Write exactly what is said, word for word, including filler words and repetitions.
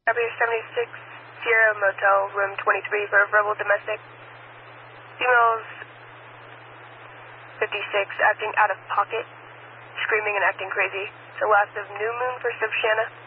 W seventy-six Sierra Motel, room twenty-three for a verbal domestic. Females fifty-six acting out of pocket, screaming and acting crazy. It's the last of New Moon for Savannah.